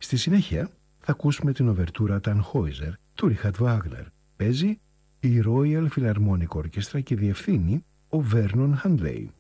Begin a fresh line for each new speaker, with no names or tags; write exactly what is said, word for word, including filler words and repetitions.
Στη συνέχεια θα ακούσουμε την οβερτούρα Tannhäuser του Ρίχαρτ Βάγνερ. Παίζει η Royal Philharmonic Orchestra και διευθύνει ο Vernon Handley.